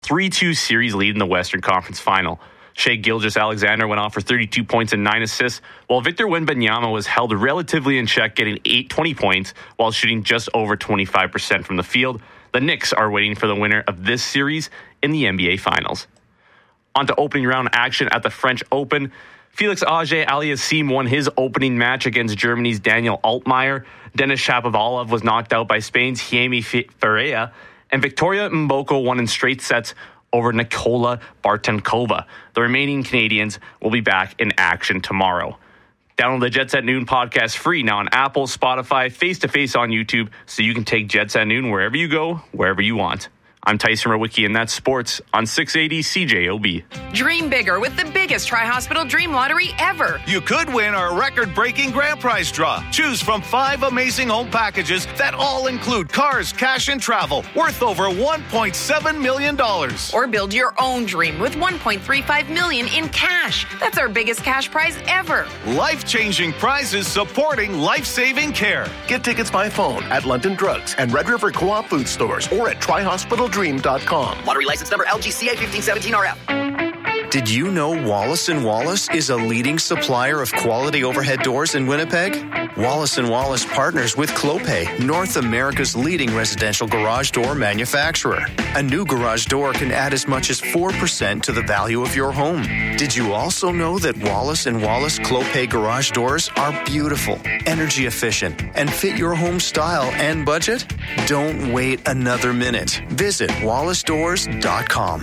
3-2 series lead in the Western Conference Final. Shai Gilgeous-Alexander went off for 32 points and 9 assists, while Victor Wembanyama was held relatively in check, getting 20 points while shooting just over 25% from the field. The Knicks are waiting for the winner of this series in the NBA Finals. On to opening round action at the French Open. Felix Auger-Aliassime won his opening match against Germany's Daniel Altmaier. Denis Shapovalov was knocked out by Spain's Jaime Ferreira, and Victoria Mboko won in straight sets over Nikola Bartenkova. The remaining Canadians will be back in action tomorrow. Download the Jets at Noon podcast free now on Apple, Spotify, face-to-face on YouTube, so you can take Jets at Noon wherever you go, wherever you want. I'm Tyson Rowicki, and that's sports on 680 CJOB. Dream bigger with the biggest Tri-Hospital Dream Lottery ever. You could win our record-breaking grand prize draw. Choose from 5 amazing home packages that all include cars, cash, and travel worth over $1.7 million. Or build your own dream with $1.35 million in cash. That's our biggest cash prize ever. Life-changing prizes supporting life-saving care. Get tickets by phone at London Drugs and Red River Co-op food stores or at TriHospitalDream.com. Lottery license number LGCA 1517RF. Did you know Wallace & Wallace is a leading supplier of quality overhead doors in Winnipeg? Wallace & Wallace partners with Clopay, North America's leading residential garage door manufacturer. A new garage door can add as much as 4% to the value of your home. Did you also know that Wallace & Wallace Clopay garage doors are beautiful, energy efficient, and fit your home style and budget? Don't wait another minute. Visit wallacedoors.com.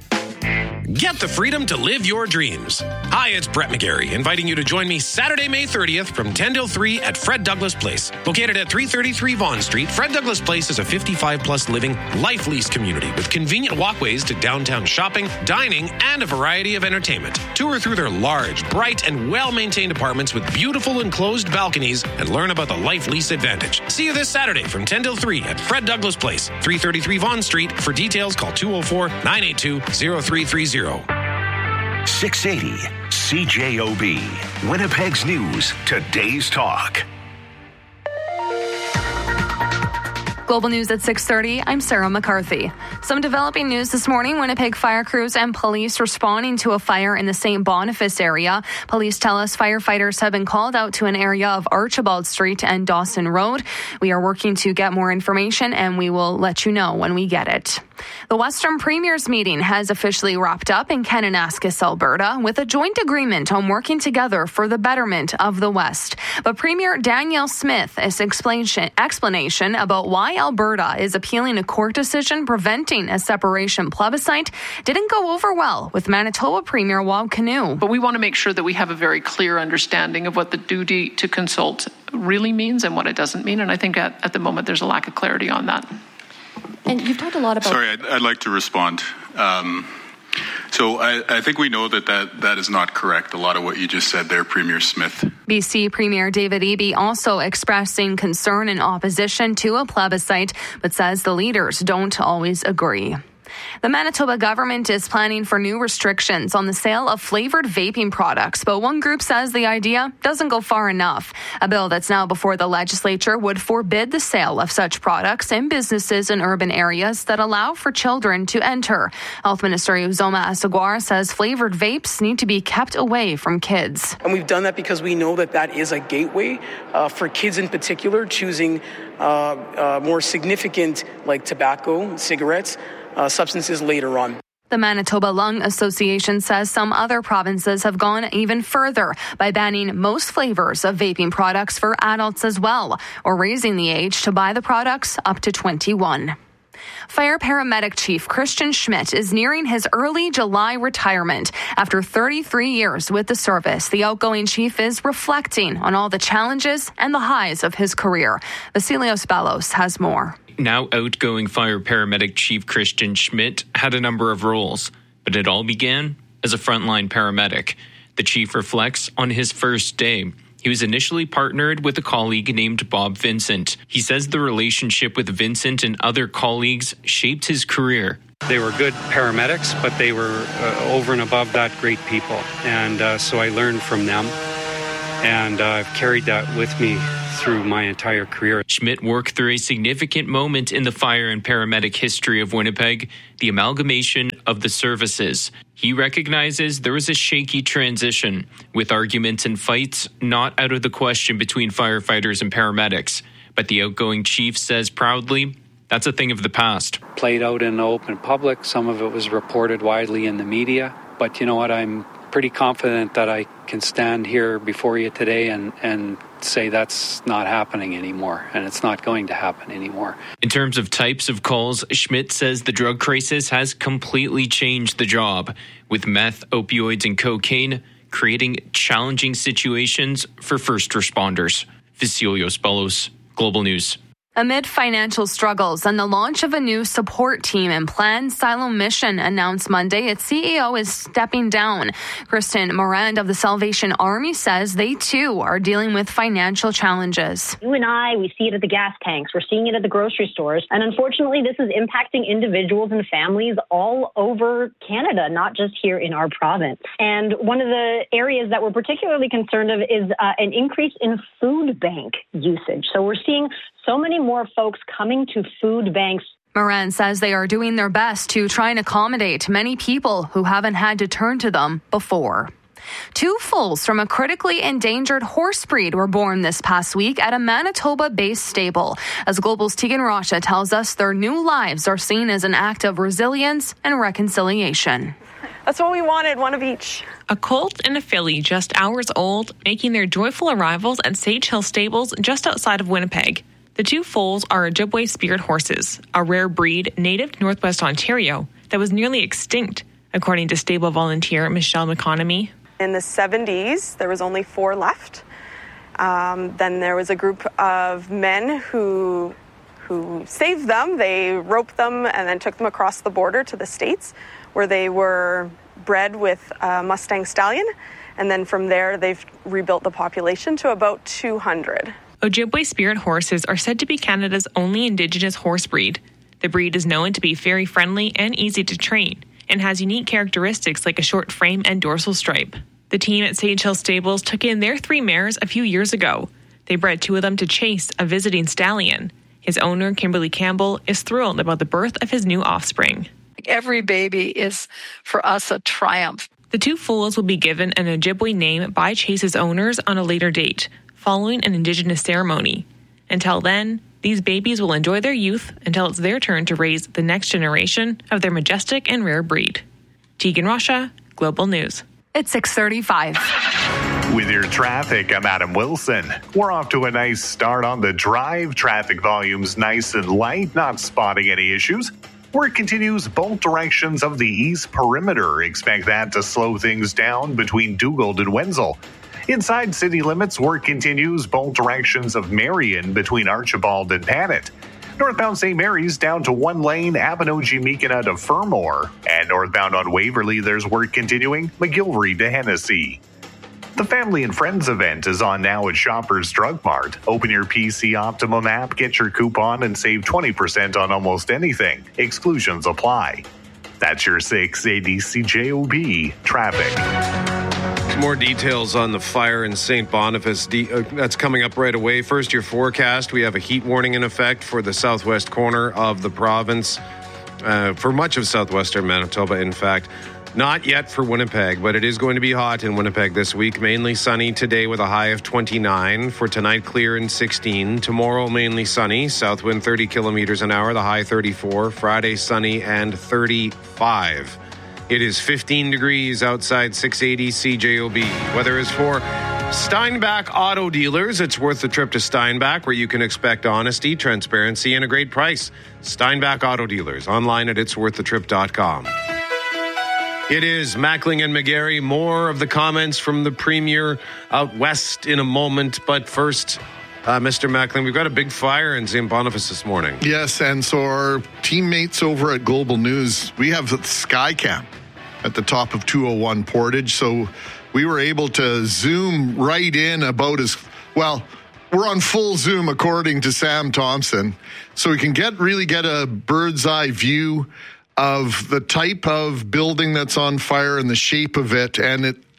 Get the freedom to live your dreams. Hi, it's Brett McGarry, inviting you to join me Saturday, May 30th from 10 till 3 at Fred Douglas Place. Located at 333 Vaughan Street, Fred Douglas Place is a 55-plus living, life-lease community with convenient walkways to downtown shopping, dining, and a variety of entertainment. Tour through their large, bright, and well-maintained apartments with beautiful enclosed balconies and learn about the life lease advantage. See you this Saturday from 10 till 3 at Fred Douglas Place, 333 Vaughan Street. For details, call 204-982-0330. 680 CJOB, Winnipeg's News, Today's Talk. Global News at 6:30. I'm Sarah McCarthy. Some developing news this morning. Winnipeg fire crews and police responding to a fire in the St. Boniface area. Police tell us firefighters have been called out to an area of Archibald Street and Dawson Road. We are working to get more information, and we will let you know when we get it. The Western Premiers meeting has officially wrapped up in Kananaskis, Alberta, with a joint agreement on working together for the betterment of the West. But Premier Danielle Smith's explanation about why Alberta is appealing a court decision preventing a separation plebiscite didn't go over well with Manitoba Premier Wab Kinew. But we want to make sure that we have a very clear understanding of what the duty to consult really means and what it doesn't mean. And I think at the moment there's a lack of clarity on that. And you've talked a lot about... Sorry, I'd like to respond. So I think we know that is not correct, a lot of what you just said there, Premier Smith. BC Premier David Eby also expressing concern and opposition to a plebiscite, but says the leaders don't always agree. The Manitoba government is planning for new restrictions on the sale of flavored vaping products, but one group says the idea doesn't go far enough. A bill that's now before the legislature would forbid the sale of such products in businesses in urban areas that allow for children to enter. Health Minister Uzoma Asagwar says flavored vapes need to be kept away from kids. And we've done that because we know that is a gateway for kids in particular, choosing more significant, like tobacco, cigarettes, substances later on. The Manitoba Lung Association says some other provinces have gone even further by banning most flavors of vaping products for adults as well, or raising the age to buy the products up to 21. Fire paramedic Chief Christian Schmidt is nearing his early July retirement. After 33 years with the service, the outgoing chief is reflecting on all the challenges and the highs of his career. Vasilios Ballos has more. Now outgoing fire paramedic Chief Christian Schmidt had a number of roles, but it all began as a frontline paramedic. The chief reflects on his first day. He was initially partnered with a colleague named Bob Vincent. He says the relationship with Vincent and other colleagues shaped his career. They were good paramedics, but they were over and above that great people. And so I learned from them. and I've carried that with me through my entire career. Schmidt worked through a significant moment in the fire and paramedic history of Winnipeg, the amalgamation of the services. He recognizes there was a shaky transition, with arguments and fights not out of the question between firefighters and paramedics. But the outgoing chief says proudly, that's a thing of the past. Played out in the open public. Some of it was reported widely in the media. But you know what? I'm pretty confident that I can stand here before you today and say that's not happening anymore, and it's not going to happen anymore. In terms of types of calls, Schmidt says the drug crisis has completely changed the job, with meth, opioids, and cocaine creating challenging situations for first responders. Vasilios Ballos, Global News. Amid financial struggles and the launch of a new support team and planned Silo Mission announced Monday, its CEO is stepping down. Kristen Morand of the Salvation Army says they too are dealing with financial challenges. You and I, we see it at the gas tanks. We're seeing it at the grocery stores. And unfortunately, this is impacting individuals and families all over Canada, not just here in our province. And one of the areas that we're particularly concerned of is an increase in food bank usage. So we're seeing so many more folks coming to food banks. Moran says they are doing their best to try and accommodate many people who haven't had to turn to them before. 2 foals from a critically endangered horse breed were born this past week at a Manitoba-based stable. As Global's Tegan Rasha tells us, their new lives are seen as an act of resilience and reconciliation. That's what we wanted, one of each. A colt and a filly just hours old, making their joyful arrivals at Sage Hill Stables just outside of Winnipeg. The 2 foals are Ojibwe Spirit horses, a rare breed native to Northwest Ontario that was nearly extinct, according to stable volunteer Michelle McConomy. In the 70s, there was only 4 left. Then there was a group of men who saved them. They roped them and then took them across the border to the States, where they were bred with a Mustang stallion. And then from there, they've rebuilt the population to about 200. Ojibwe Spirit horses are said to be Canada's only Indigenous horse breed. The breed is known to be very friendly and easy to train, and has unique characteristics like a short frame and dorsal stripe. The team at Sage Hill Stables took in their 3 mares a few years ago. They bred 2 of them to Chase, a visiting stallion. His owner, Kimberly Campbell, is thrilled about the birth of his new offspring. Every baby is, for us, a triumph. The 2 foals will be given an Ojibwe name by Chase's owners on a later date, following an Indigenous ceremony. Until then, these babies will enjoy their youth until it's their turn to raise the next generation of their majestic and rare breed. Tegan Rasha, Global News. It's 6:35. With your traffic, I'm Adam Wilson. We're off to a nice start on the drive. Traffic volumes nice and light, not spotting any issues. Work continues both directions of the east perimeter. Expect that to slow things down between Dugald and Wenzel. Inside city limits, work continues both directions of Marion between Archibald and Panet. Northbound St. Mary's down to 1 lane, Abinogi-Meekina to Fermor. And northbound on Waverly, there's work continuing, McGilvery to Hennessy. The Family and Friends event is on now at Shoppers Drug Mart. Open your PC Optimum app, get your coupon, and save 20% on almost anything. Exclusions apply. That's your 680 CJOB traffic. More details on the fire in St. Boniface. That's coming up right away. First, your forecast. We have a heat warning in effect for the southwest corner of the province, for much of southwestern Manitoba, in fact. Not yet for Winnipeg, but it is going to be hot in Winnipeg this week. Mainly sunny today with a high of 29. For tonight, clear and 16. Tomorrow, mainly sunny. South wind 30 kilometers an hour, the high 34. Friday, sunny and 35. It is 15 degrees outside 680 CJOB. Weather is for Steinbach Auto Dealers. It's worth the trip to Steinbach, where you can expect honesty, transparency, and a great price. Steinbach Auto Dealers, online at itsworththetrip.com. It is Mackling and McGarry. More of the comments from the Premier out west in a moment. But first, Mr. Mackling, we've got a big fire in St. Boniface this morning. Yes, and so our teammates over at Global News, we have the Skycam at the top of 201 Portage. So we were able to zoom right in about as well. We're on full zoom, according to Sam Thompson. So we can really get a bird's eye view of the type of building that's on fire and the shape of it. And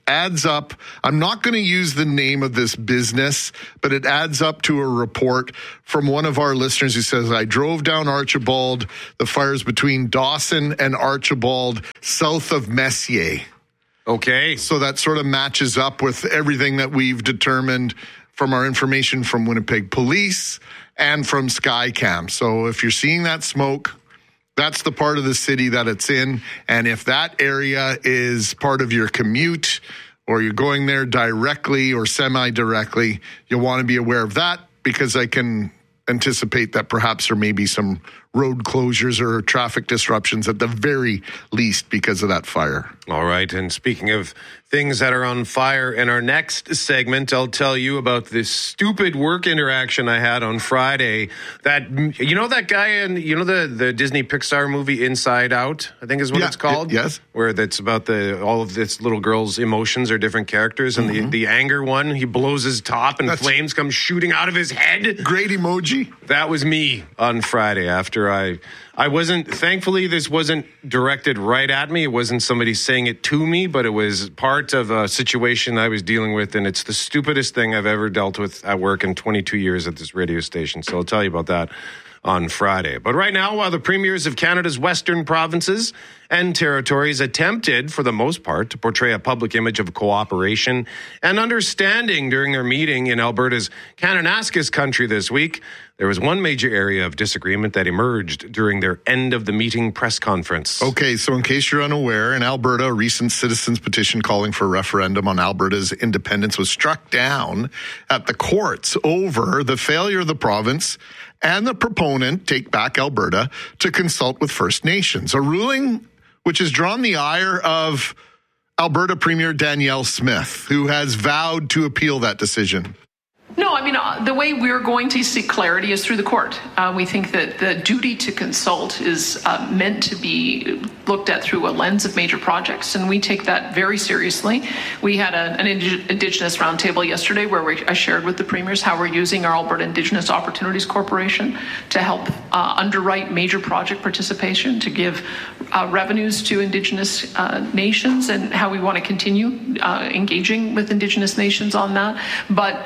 adds up. I'm not going to use the name of this business, but it adds up to a report from one of our listeners who says, I drove down Archibald, the fires between Dawson and Archibald, south of Messier. Okay. So that sort of matches up with everything that we've determined from our information from Winnipeg Police and from Skycam. So if you're seeing that smoke, that's the part of the city that it's in. And if that area is part of your commute or you're going there directly or semi-directly, you'll want to be aware of that, because I can anticipate that perhaps there may be some road closures or traffic disruptions at the very least because of that fire. All right. And speaking of things that are on fire, in our next segment, I'll tell you about this stupid work interaction I had on Friday. That, you know, that guy in, you know, the Disney Pixar movie Inside Out, I think is what it's called. Yes. Where that's about all of this little girl's emotions are different characters. And the anger one, he blows his top and flames come shooting out of his head. Great emoji. That was me on Friday after I wasn't, thankfully this wasn't directed right at me. It wasn't somebody saying it to me, but it was part of a situation I was dealing with, and it's the stupidest thing I've ever dealt with at work in 22 years at this radio station. So I'll tell you about that on Friday. But right now, while the premiers of Canada's western provinces and territories attempted, for the most part, to portray a public image of cooperation and understanding during their meeting in Alberta's Kananaskis country this week, there was one major area of disagreement that emerged during their end-of-the-meeting press conference. Okay, so in case you're unaware, in Alberta, a recent citizens' petition calling for a referendum on Alberta's independence was struck down at the courts over the failure of the province and the proponent, Take Back Alberta, to consult with First Nations. A ruling which has drawn the ire of Alberta Premier Danielle Smith, who has vowed to appeal that decision. No, I mean, the way we're going to seek clarity is through the court. We think that the duty to consult is meant to be looked at through a lens of major projects, and we take that very seriously. We had an Indigenous roundtable yesterday where I shared with the premiers how we're using our Alberta Indigenous Opportunities Corporation to help underwrite major project participation, to give revenues to Indigenous nations, and how we want to continue engaging with Indigenous nations on that. But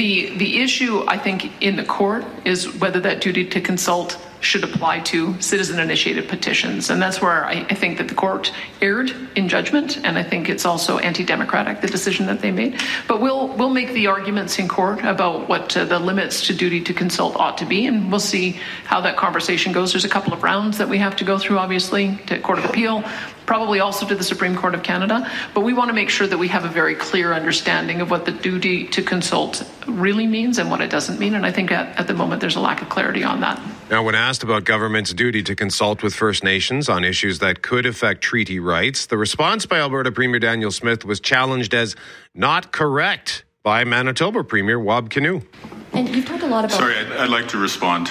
the issue, I think, in the court is whether that duty to consult should apply to citizen-initiated petitions. And that's where I think that the court erred in judgment, and I think it's also anti-democratic, the decision that they made. But we'll make the arguments in court about what the limits to duty to consult ought to be, and we'll see how that conversation goes. There's a couple of rounds that we have to go through, obviously, to Court of Appeal, probably also to the Supreme Court of Canada. But we want to make sure that we have a very clear understanding of what the duty to consult really means and what it doesn't mean. And I think at the moment there's a lack of clarity on that. Now, when asked about government's duty to consult with First Nations on issues that could affect treaty rights, the response by Alberta Premier Danielle Smith was challenged as not correct by Manitoba Premier Wab Kinew. And you've talked a lot about... Sorry, I'd like to respond.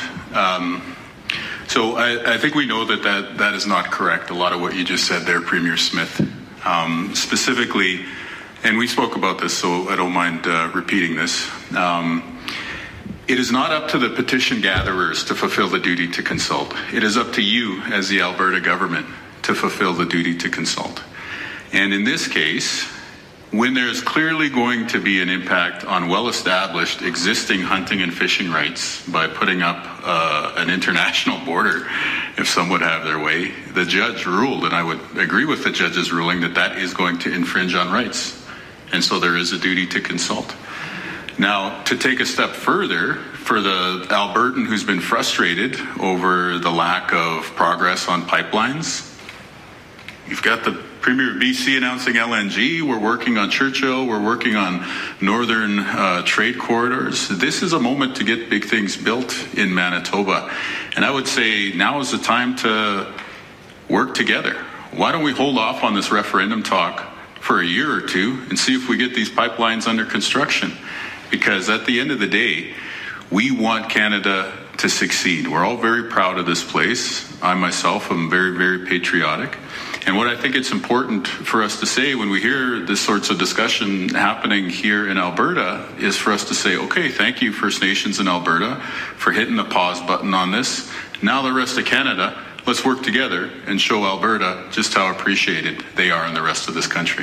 So I think we know that is not correct, a lot of what you just said there, Premier Smith. Specifically, and we spoke about this, so I don't mind repeating this. It is not up to the petition gatherers to fulfill the duty to consult. It is up to you as the Alberta government to fulfill the duty to consult. And in this case, when there's clearly going to be an impact on well-established existing hunting and fishing rights by putting up an international border, if some would have their way, the judge ruled, and I would agree with the judge's ruling, that is going to infringe on rights. And so there is a duty to consult. Now, to take a step further, for the Albertan who's been frustrated over the lack of progress on pipelines, you've got the Premier of BC announcing LNG. We're working on Churchill. We're working on northern trade corridors. This is a moment to get big things built in Manitoba. And I would say now is the time to work together. Why don't we hold off on this referendum talk for a year or two and see if we get these pipelines under construction? Because at the end of the day, we want Canada to succeed. We're all very proud of this place. I myself am very, very patriotic. And what I think it's important for us to say when we hear this sorts of discussion happening here in Alberta is for us to say, okay, thank you, First Nations in Alberta, for hitting the pause button on this. Now the rest of Canada, let's work together and show Alberta just how appreciated they are in the rest of this country.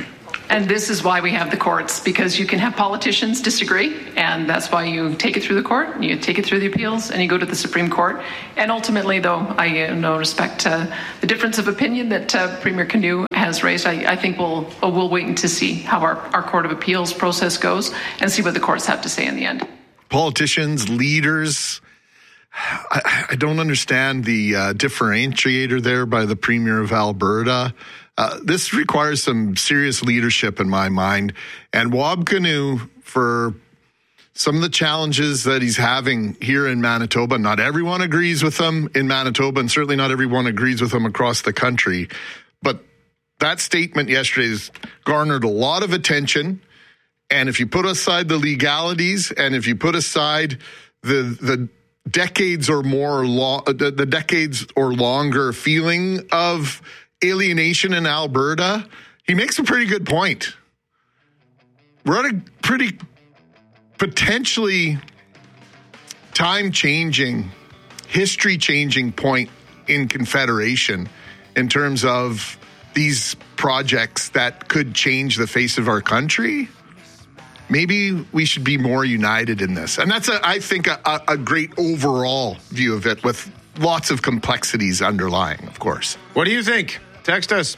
And this is why we have the courts, because you can have politicians disagree, and that's why you take it through the court, you take it through the appeals, and you go to the Supreme Court. And ultimately, though, I respect the difference of opinion that Premier Canoe has raised. I think we'll wait to see how our Court of Appeals process goes and see what the courts have to say in the end. Politicians, leaders, I don't understand the differentiator there by the Premier of Alberta. This requires some serious leadership in my mind. And Wab Kinew, for some of the challenges that he's having here in Manitoba, not everyone agrees with him in Manitoba, and certainly not everyone agrees with him across the country. But that statement yesterday has garnered a lot of attention. And if you put aside the legalities, and if you put aside the decades or more, the decades or longer feeling of alienation in Alberta, he makes a pretty good point. We're at a pretty potentially time-changing, history-changing point in Confederation in terms of these projects that could change the face of our country. Maybe we should be more united in this. And that's, I think, a great overall view of it, with lots of complexities underlying, of course. What do you think? Text us,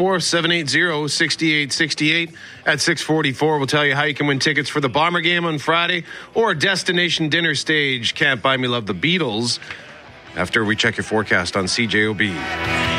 204-780-6868 at 644. We'll tell you how you can win tickets for the Bomber game on Friday or Destination Dinner Stage, Can't Buy Me Love the Beatles, after we check your forecast on CJOB.